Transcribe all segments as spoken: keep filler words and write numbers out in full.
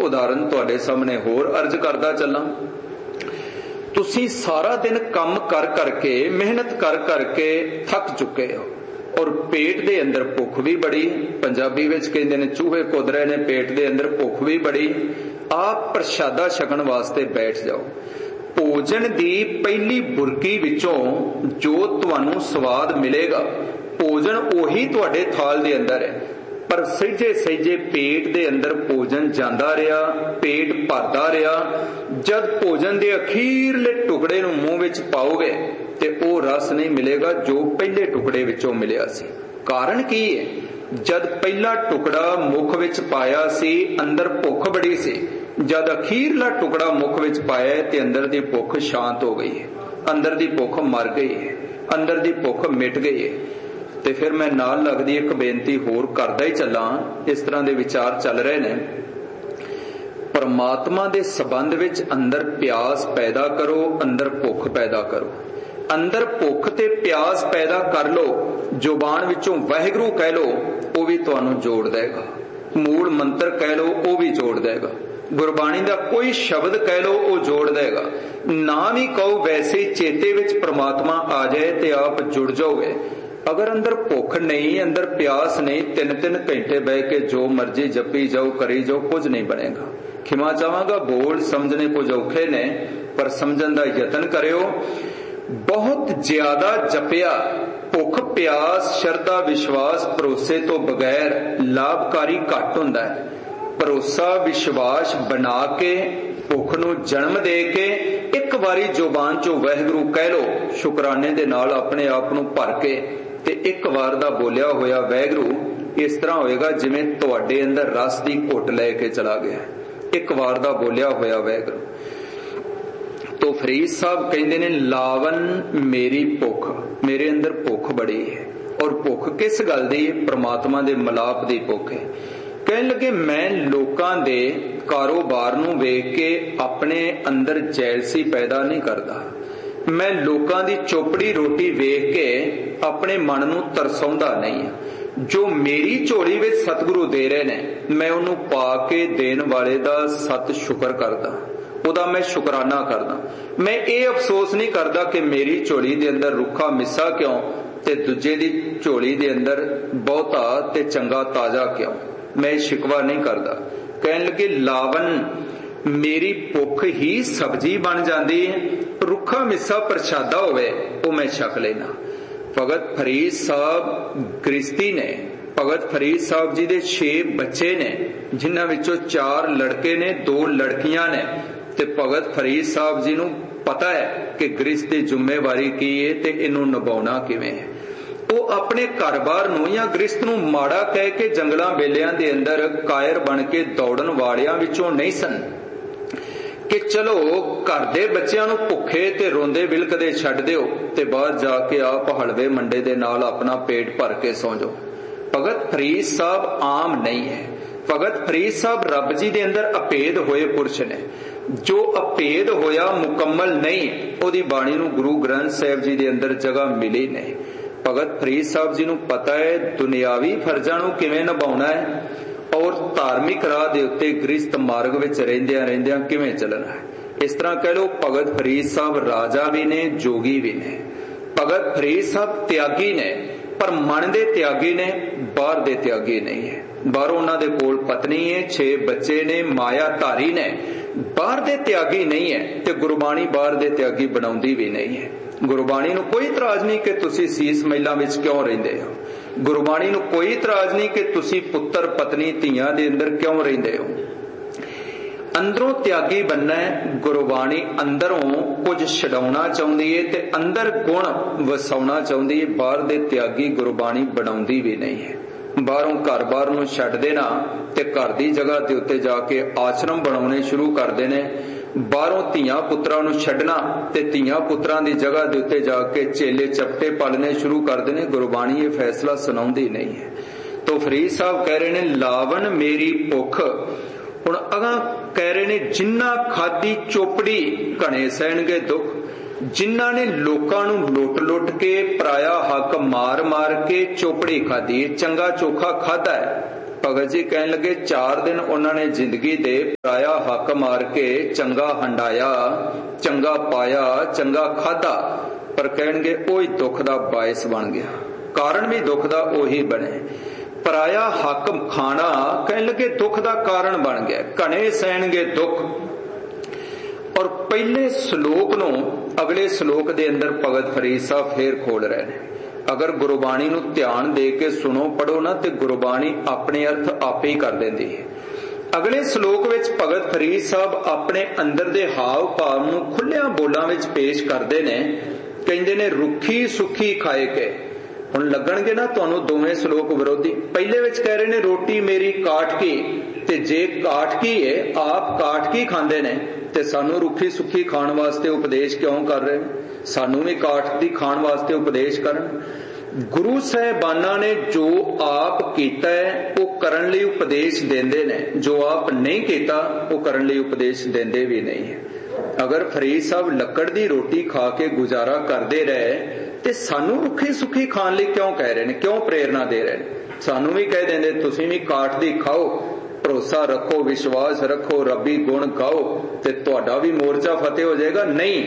उदाहरण तुहाडे सामने होर अर्ज करदा चलां। तुसीं सारा दिन कम कर करके मेहनत कर करके थक चुके हो और पेट दे अंदर भुख भी बड़ी, पंजाबी विच कहंदे ने चूहे कुद रहे ने, पेट दे अंदर भुख भी बड़ी। आप प्रशादा छकण वास्ते बैठ जाओ। भोजन दी पहली बुरकी विचों जो तुहानूं स्वाद मिलेगा, भोजन ओही तुहाडे थाल दे अंदर है, पर सहिजे सहिजे पेट दे अंदर भोजन जांदा रहा, पेट भरदा रहा। जद भोजन दे अखीरले टुकड़े नूं मूंह विच पाओगे ते ओ रस नहीं मिलेगा जो पहले टुकड़े विचों मिलिया सी। कारण की है? जद पहला टुकड़ा मुख विच पाया सी अंदर भुख बड़ी सी, जद अखीरला टुकड़ा मुख विच पाया ते अंदर दी भुख शांत हो गई है, अंदर दी भुख मर गई है, अंदर दी भुख मिट गई है। ते फिर मैं नाल लगदी एक बेनती होर करदा ही चलां। इस तरह दे विचार चल रहे ने। परमात्मा दे संबंध विच अंदर प्यास पैदा करो, अंदर भुख पैदा करो। अंदर भुख ते प्यास पैदा कर लो, जुबान विचों वाहिगुरू कह लो, वो भी तुहानूं जोड़ देगा। मूल मंत्र कह लो, वो भी जोड़ देगा। गुरबाणी दा कोई शब्द कह लो, वो जोड़ देगा। ना भी कहो, वैसे चेते विच परमात्मा आ जाए ते आप जुड़ जाओगे। अगर अंदर भुख नहीं, अंदर प्यास नहीं, तीन तीन घंटे बह के जो मर्जी जपी जाओ, करी जाओ, कुछ नहीं बनेगा। खिमा चाहांगा, बोल समझने कुछ औखे ने, पर समझण दा यतन करियो। बहुत ज्यादा जपिया, भुख प्यास शरधा विश्वास भरोसे तो बगैर लाभकारी घट हुंदा है। भरोसा विश्वास बना के भुख नूं जन्म दे के एक बारी जुबान चों वाहिगुरू कह लो, शुकराने दे नाल अपने आप नूं भर के ते एक बार दा बोलिया होया वाहिगुरू इस तरह होएगा जिवें तुहाडे अंदर रस दी घुट लैके चला गया। एक बार दा बोलिया होया वाहिगुरू। तो फरीद साहब कहंदे ने, लावन मेरी भुख, मेरे अंदर भुख बड़ी है। और भुख किस गल दी? परमात्मा दे मलाप दी भुख है। कहन लगे, मैं लोकां दे कारोबार नूं वेख के अपने अंदर जैलसी पैदा नहीं करदा। मैं लोकां दी चोपड़ी रोटी वेख के अपने मन नूं तरसाउंदा नहीं। जो मेरी झोली विच सतगुरु दे रहे ने, मैं उहनूं पा के देण वाले दा सत शुकर करदा, ਉਹਦਾ मैं शुकराना करदा। मैं ये अफसोस नहीं करदा कि मेरी झोली दे अंदर रुखा मिस्सा क्यों ते दूजे दी झोली दे अंदर बहुता ते चंगा ताजा क्यों। मैं शिकवा नहीं करदा। कहन लगे, लावन मेरी भुख ही सब्जी बन जाती है, रुखा मिस्सा प्रशादा होवे वो मैं छक लेना। भगत फरीद साहब गृहस्थी ने, भगत फरीद साहब जी दे छे बच्चे ने, जिन्हां विचों चार लड़के ने, दो लड़कियां ने। ते भगत फरीद साहब जी नूं पता है कि गृहस्थ दी जिम्मेवारी की है ते इनू निभाउणा किवें है। वो अपने घर बार नूं या गृहस्थ नूं माड़ा कह के जंगलां बेलियां दे अंदर कायर बन के दौड़न वालियां विचों नहीं सन कि चलो घर दे बच्चियां नूं भुखे ते रोंदे विलकदे छड्ड दिओ ते बाहर जाके आप हलवे मंडे दे नाल अपना पेट भर के सौ जाओ। भगत फरीद साहब आम नहीं है। भगत फरीद साहब रब जी दे अंदर अभेद होए पुरुष ने। जो अभेद होया मुकम्मल नहीं, ओदी बाणी नूं गुरु ग्रंथ साहिब जी दे अंदर जगह मिली नहीं। भगत फरीद साहब जी नूं पता है दुनियावी फर्जां नूं किवें निभाउणा है और धार्मिक राह दे उत्ते गृहस्थ मार्ग विच रहिंदियां रहिंदियां किवें चलना है। इस तरह कह लो, भगत फरीद साहब राजा भी ने, जोगी भी ने। भगत फरीद साहब त्यागी ने, पर मन दे त्यागी ने, बाहर दे त्यागी नहीं है। बाहरों उन्हां दे कोल पत्नी है, छे बच्चे ने, माया धारी ने, बाहर दे त्यागी नहीं है। ते गुरबाणी बाहर दे त्यागी बनाउंदी भी नहीं है। गुरबाणी नूं कोई इतराज नहीं कि तुसी सीस महिलां विच क्यों रहिंदे हो। गुरबाणी नूं कोई इतराज नहीं कि तुसी पुत्तर पत्नी धीआं दे अंदर क्यों रहिंदे हो। अंदरों त्यागी बनना है। गुरबाणी अंदरों कुछ छडाउणा चाहुंदी है ते अंदर गुण वसाउणा चाहुंदी है। बाहर दे त्यागी गुरबाणी बनाउंदी भी नहीं है। बाहरों घर बार नूं छड्ड देना ते घर दी जगह ते उत्ते जाके आश्रम बनाउणे शुरू कर देने। बाहरों धीआं पुत्रां नूं छड्डना ते धीआं पुत्रां दी जगह दे उत्ते जाके चेले चपटे पालने शुरू कर देने। गुरबाणी ये फैसला सुनाउंदी नहीं है। तो फरीद साहब कह रहे ने, लावन मेरी भुख। हुण अगां कह रहे ने, जिन्ना खादी चोपड़ी घणे सहणगे दुख। जिन्हां ने लोकां नूं लुट लुट के पराया हक मार मार के चोपड़ी खादी, चंगा चोखा खादा है, भगत जी कहन लगे चार दिन उन्होंने जिंदगी दे पराया हक मार के चंगा हंडाया, चंगा पाया, चंगा खाधा, पर कहणगे ओही दुख दा बायस बन गया, कारण भी दुख दा ओही बने। पराया हक खाना कहन लगे दुख दा कारण बन गया, घने सहणगे दुख। और पहले श्लोक नूं अगले श्लोक दे अंदर भगत फरीद साहब फिर खोल रहे हैं। अगर गुरबाणी नूं ध्यान दे के सुनो पढ़ो ना तो गुरबाणी अपने अर्थ आपे ही कर देंदी है। अगले श्लोक विच भगत फरीद साहब अपने अंदर दे हाव भाव नूं खुल्लियां बोलां विच पेश करदे ने। कहंदे ने रुखी सुखी खाए के, हुण लगणगे ना तुहानूं दोवें श्लोक विरोधी। पहले विच कह रहे ने रोटी मेरी काटकी, ते जे काटकी है आप काटकी खांदे ने ते सानू रुखी सुखी खाण वास्ते उपदेश क्यों कर रहे हैं? सानू भी काटकी खाण वास्ते उपदेश करन। गुरु साहिबाना ने जो आप कीता है वो करन लई उपदेश देंदे ने, जो आप नहीं कीता वो करन लई उपदेश देंदे भी नहीं है। अगर फरीद साहब लकड़ दी रोटी खा के गुजारा करते रहे ते सानू रुखी सुखी खाण लई क्यों कह रहे हैं, क्यों प्रेरणा दे रहे हैं? सानू भी कह देंदे तुसीं भी काट दी खाओ, भरोसा रखो, विश्वास रखो, रबी गुण गाओ ते तुहाडा भी मोर्चा फतेह हो जाएगा। नहीं,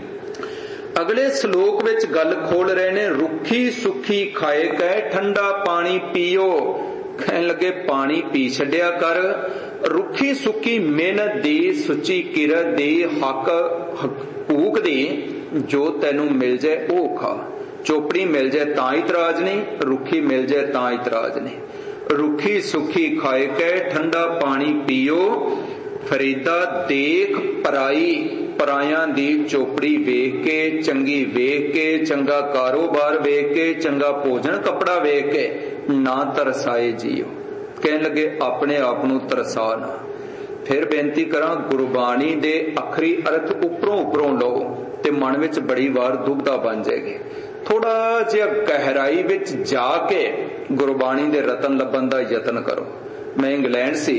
अगले श्लोक विच गल खोल रहे ने रुखी सुखी खाए कै ठंडा पानी पीओ। कहन लगे पानी पी छड्या कर, रुखी सुखी मेहनत दी, सुची किरत दी, हक भूख दी, जो तैनू मिल जाए ओ खा। चोपड़ी मिल जाए तां इतराज नहीं, रुखी मिल जाए तां इतराज नहीं। रुखी सुखी खाए कै ठंडा पानी पीओ, फरीदा देख पराई, परायां दी चोपड़ी वेख के, चंगी वेख के, चंगा कारोबार वेख के, चंगा भोजन कपड़ा वेख के ना तरसाए जियो। कहन लगे अपने आप नूं तरसा ना। फिर बेनती करां गुरबाणी दे अखरी अर्थ उपरों उपरों लो ते मन विच बड़ी वार दुबदा बन जाएगी। थोड़ा जिहा गहराई विच जाके गुरबाणी दे रतन लभण दा यतन करो। मैं इंग्लैंड सी,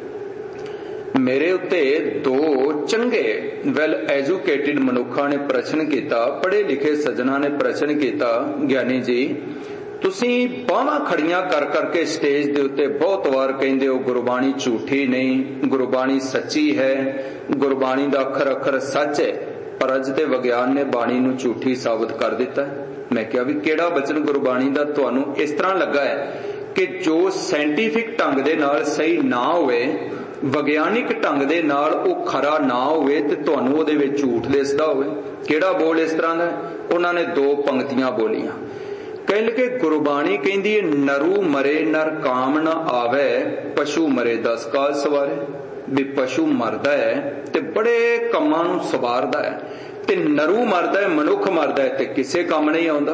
मेरे उत्ते दो चंगे वैल एजुकेटेड मनुखा ने प्रश्न किया, पढ़े लिखे सज्जना ने प्रश्न किया, ज्ञानी जी तुसीं बाहां खड़ियां कर करके स्टेज दे उत्ते बहुत वार कहंदे हो गुरबाणी झूठी नहीं, गुरबाणी सच्ची है, गुरबाणी दा अखर अखर सच है, पर अज ते विज्ञान ने बाणी नूं झूठी साबित कर दिता है। मैं क्या भी केड़ा वचन गुरबाणी दा तुहानूं इस तरह लगा है कि जो साइंटिफिक ढंग दे नाल सही ना होवे, विज्ञानिक ढंग दे नाल ओ खरा ना होवे ते तुहानूं ओहदे विच झूठ दिसदा होवे? केड़ा बोल इस तरह दा? उन्हां ने दो पंक्तियां बोलियां। कहण लगे गुरबाणी कहंदी है नरू मरे नर काम न आवे, पशु मरे दस काल सवारे। भी पशु मरदा है ते बड़े कमां नूं सवारदा है, ते नरू मरदा है, मनुख मरदा है ते किसे काम नहीं आउंदा।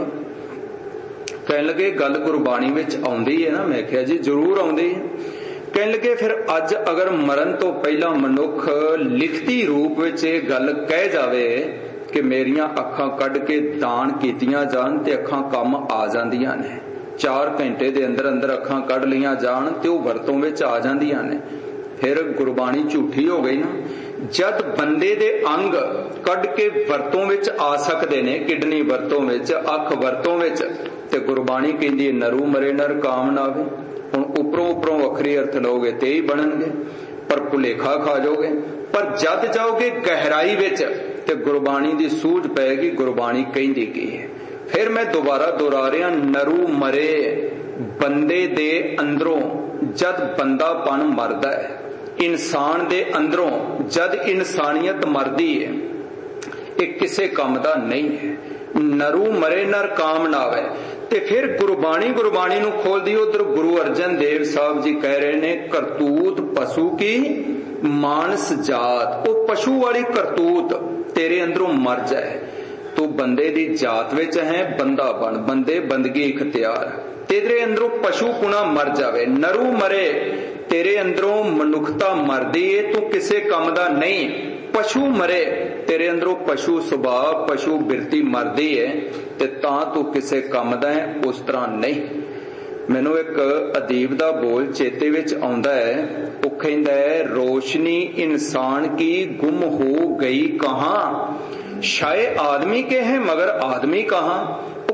कहण लगे गल गुरबाणी विच आउंदी है ना? मैं कहा जी जरूर आउंदी है। कहण लगे फिर अज अगर मरण तो पहला मनुख लिखती रूप विच इह गल कह जावे कि मेरियां अखां कढ के दान कीतियां जान ते अखां कम आ जांदियां ने, चार घंटे दे अंदर अंदर अखां कढ लियां जान ते ओह वरतों विच आ जांदियां ने, फिर गुरबाणी झूठी हो गई ना। जद बंदे दे अंग कढ के वरतों विच आ सकदे ने, किडनी वरतों विच, अख वरतों विच, ते गुरबाणी कहंदी नरू मरे नर काम ना आवे। हुण उपरों उपरों वखरे अर्थ लोगे ते ही बनणगे, पर भुलेखा खा जाओगे। पर जद जाओगे गहराई विच ते गुरबाणी दी सूझ पैगी गुरबाणी कहंदी की है। फिर मैं दोबारा दोहरा रहा, नरू मरे बंदे दे अंदरों जद बंदापन मरदा है, इंसान दे अंदरों जद इंसानियत मरदी है, एक किसे काम दा नहीं है। नरू मरे नर काम ना आवे। ते फिर गुरबाणी गुरबाणी नूं खोल दी, उधर गुरु अर्जन देव साहब जी कह रहे ने करतूत पशु की मानस जात। वो पशु वाली करतूत तेरे अंदरों मर जाए, तू बंदे दी जात विच है, बंदा बन, बंदे बंदगी इख्तियार, तेरे अंदरों पशु पुणा मर जावे। नरू मरे तेरे अंदरों मनुखता मरदी है, तू किसे काम दा नहीं। पशु मरे तेरे अंदरों पशु सुभाव पशु बिरती मरदी है, ते तां तू किसे काम दा है, उस तरह नहीं। मैनू एक अदीब दा बोल चेते विच आउंदा है, वो कहंदा है रोशनी इंसान की गुम हो गई कहां, शाये आदमी के हैं मगर आदमी कहां। वो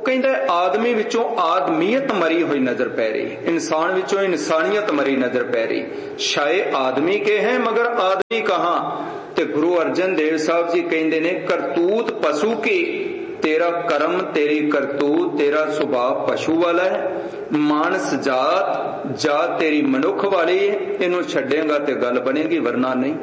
ਕਹਿੰਦਾ ਆਦਮੀ ਵਿੱਚੋਂ ਆਦਮੀਅਤ ਮਰੀ ਹੋਈ ਨਜ਼ਰ ਪੈ ਰਹੀ, ਇਨਸਾਨ ਵਿੱਚੋਂ ਇਨਸਾਨੀਅਤ ਮਰੀ ਨਜ਼ਰ ਪੈ ਰਹੀ। ਸ਼ਾਇ ਆਦਮੀ ਕੇ ਹੈ ਮਗਰ ਆਦਮੀ ਕਹਾਂ। ਤੇ ਗੁਰੂ ਅਰਜਨ ਦੇਵ ਸਾਹਿਬ ਜੀ ਕਹਿੰਦੇ ਨੇ ਕਰਤੂਤ ਪਸ਼ੂ ਕੀ, ਤੇਰਾ ਕਰਮ ਤੇਰੀ ਕਰਤੂਤ ਤੇਰਾ ਸੁਭਾਅ ਪਸ਼ੂ ਵਾਲਾ ਹੈ। ਮਾਨਸ ਜਾਤ ਜਾਤ ਤੇਰੀ ਮਨੁੱਖ ਵਾਲੀ ਹੈ, ਇਹਨੂੰ ਛੱਡੇਗਾ ਤੇ ਗੱਲ ਬਣੇਗੀ ਵਰਨਾ ਨਹੀਂ।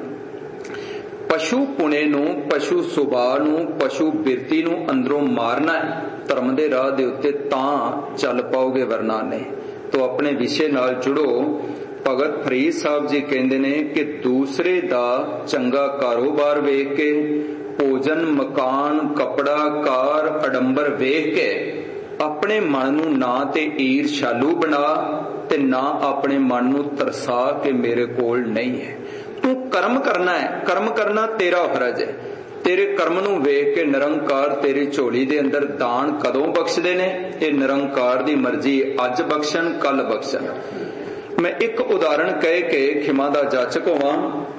ਪਸ਼ੂ ਪੁਣੇ ਨੂੰ, ਪਸ਼ੂ ਸੁਭਾਅ ਨੂੰ, ਪਸ਼ੂ ਬਿਰਤੀ ਨੂੰ ਅੰਦਰੋਂ ਮਾਰਨਾ ਹੈ ਧਰਮ ਦੇ ਰਾਹ ਦੇ ਉੱਤੇ, ਤਾਂ ਚੱਲ ਪਾਓਗੇ ਵਰਨਾ ਨਹੀਂ। ਤੋ ਆਪਣੇ ਵਿਸ਼ੇ ਨਾਲ ਜੁੜੋ। ਭਗਤ ਫਰੀਦ ਸਾਹਿਬ ਜੀ ਕਹਿੰਦੇ ਨੇ ਕਿ ਦੂਸਰੇ ਦਾ ਚੰਗਾ ਕਾਰੋਬਾਰ ਵੇਖ ਕੇ, ਭੋਜਨ ਮਕਾਨ ਕੱਪੜਾ ਕਾਰ ਅਡੰਬਰ ਵੇਖ ਕੇ ਆਪਣੇ ਮਨ ਨੂੰ ਨਾ ਤੇ ਈਰਸ਼ਾਲੂ ਬਣਾ ਤੇ ਨਾ ਆਪਣੇ ਮਨ ਨੂੰ ਤਰਸਾ ਕੇ ਮੇਰੇ ਕੋਲ ਨਹੀਂ ਹੈ। ਤੂੰ ਕਰਮ ਕਰਨਾ ਹੈ, ਕਰਮ ਕਰਨਾ ਤੇਰਾ ਫਰਜ਼ ਹੈ। ਤੇਰੇ ਕਰਮ ਨੂੰ ਵੇਖ ਕੇ ਨਿਰੰਕਾਰ ਤੇਰੀ ਝੋਲੀ ਦੇ ਅੰਦਰ ਦਾਨ ਕਦੋਂ ਬਖਸ਼ਦੇ ਨੇ, ਇਹ ਨਿਰੰਕਾਰ ਦੀ ਮਰਜ਼ੀ, ਅੱਜ ਬਖਸ਼ਣ ਕੱਲ ਬਖਸ਼ਣ। ਮੈਂ ਇੱਕ ਉਦਾਹਰਣ ਕਹਿ ਕੇ ਖਿਮਾ ਦਾ ਜਾਚਕ ਹੋਵਾਂ।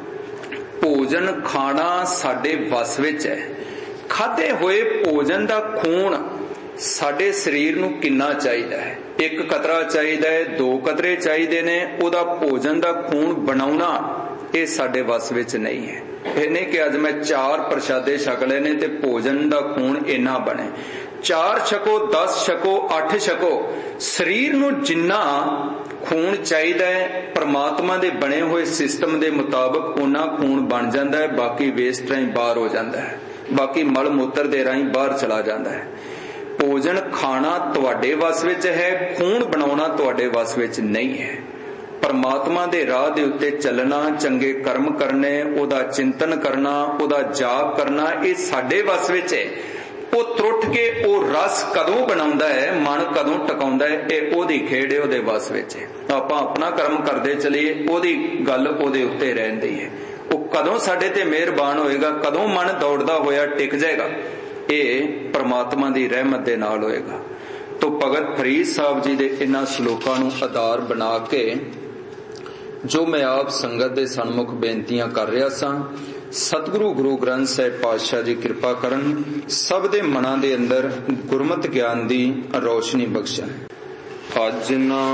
ਭੋਜਨ ਖਾਣਾ ਸਾਡੇ ਵਸ ਵਿੱਚ ਹੈ। ਖਾਧੇ ਹੋਏ ਭੋਜਨ ਦਾ ਖੂਨ ਸਾਡੇ ਸਰੀਰ ਨੂੰ ਕਿੰਨਾ ਚਾਹੀਦਾ ਹੈ? ਇੱਕ ਕਤਰਾ ਚਾਹੀਦਾ ਹੈ, ਦੋ ਕਤਰੇ ਚਾਹੀਦੇ ਨੇ। ਉਹਦਾ ਭੋਜਨ ਦਾ ਖੂਨ ਬਣਾਉਣਾ ਇਹ ਸਾਡੇ ਵਸ ਵਿੱਚ ਨਹੀਂ ਹੈ। ਇਹ ਨਹੀਂ ਕਿ ਅੱਜ ਮੈਂ ਚਾਰ ਪ੍ਰਸ਼ਾਦੇ ਛਕ ਲਏ ਨੇ ਤੇ ਭੋਜਨ ਦਾ ਖੂਨ ਇੰਨਾ ਬਣੇ। ਚਾਰ ਛਕੋ, ਦਸ ਛਕੋ, ਅੱਠ ਛਕੋ, ਸਰੀਰ ਨੂੰ ਜਿੰਨਾ ਖੂਨ ਚਾਹੀਦਾ ਹੈ ਪਰਮਾਤਮਾ ਦੇ ਬਣੇ ਹੋਏ ਸਿਸਟਮ ਦੇ ਮੁਤਾਬਕ ਉਹਨਾਂ ਖੂਨ ਬਣ ਜਾਂਦਾ ਹੈ। ਬਾਕੀ ਵੇਸਟ ਰਾਹੀਂ ਬਾਹਰ ਹੋ ਜਾਂਦਾ ਹੈ, ਬਾਕੀ ਮਲ ਮੂਤਰ ਦੇ ਰਾਹੀਂ ਬਾਹਰ ਚਲਾ ਜਾਂਦਾ ਹੈ। ਭੋਜਨ ਖਾਣਾ ਤੁਹਾਡੇ ਵਸ ਵਿੱਚ ਹੈ, ਖੂਨ ਬਣਾਉਣਾ ਤੁਹਾਡੇ ਵਸ ਵਿੱਚ ਨਹੀਂ ਹੈ। ਪਰਮਾਤਮਾ ਦੇ ਰਾਹ ਦੇ ਉੱਤੇ ਚੱਲਣਾ, ਚੰਗੇ ਕਰਮ ਕਰਨੇ, ਉਹਦਾ ਚਿੰਤਨ ਕਰਨਾ, ਉਹਦਾ ਜਾਪ ਕਰਨਾ, ਇਹ ਸਾਡੇ ਵਸ ਵਿੱਚ ਹੈ। ਉਹ ਤਰੁੱਠ ਕੇ ਉਹ ਰਸ ਕਦੋਂ ਬਣਾਉਂਦਾ ਹੈ, ਮਨ ਕਦੋਂ ਟਿਕਾਉਂਦਾ ਹੈ, ਇਹ ਉਹਦੀ ਖੇਡ ਹੈ, ਉਹਦੇ ਵਸ ਵਿੱਚ ਹੈ। ਆਪਾਂ ਆਪਣਾ ਕਰਮ ਕਰਦੇ ਚਲੀਏ, ਉਹਦੀ ਗੱਲ ਉਹਦੇ ਉੱਤੇ ਰਹਿੰਦੀ ਹੈ। ਉਹ ਕਦੋਂ ਸਾਡੇ ਤੇ ਮਿਹਰਬਾਨ ਹੋਏਗਾ, ਕਦੋਂ ਮਨ ਦੌੜਦਾ ਹੋਇਆ ਟਿਕ ਜਾਏਗਾ, ਇਹ ਪਰਮਾਤਮਾ ਦੀ ਰਹਿਮਤ ਦੇ ਨਾਲ ਹੋਏਗਾ। ਤੋ ਭਗਤ ਫਰੀਦ ਸਾਹਿਬ ਜੀ ਦੇ ਇਹਨਾਂ ਸ਼ਲੋਕਾਂ ਨੂੰ ਆਧਾਰ ਬਣਾ ਕੇ ਜੋ ਮੈਂ ਆਪ ਸੰਗਤ ਦੇ ਸਨਮੁਖ ਬੇਨਤੀਆਂ ਕਰ ਰਿਹਾ ਸਾਂ, ਸਤਿਗੁਰੂ ਗੁਰੂ ਗ੍ਰੰਥ ਸਾਹਿਬ ਪਾਤਸ਼ਾਹ ਜੀ ਕਿਰਪਾ ਕਰਨ, ਸਭ ਦੇ ਮਨਾਂ ਦੇ ਅੰਦਰ ਗੁਰਮਤਿ ਗਿਆਨ ਦੀ ਰੌਸ਼ਨੀ ਬਖਸ਼ਣ। ਅੱਜ ਨਾ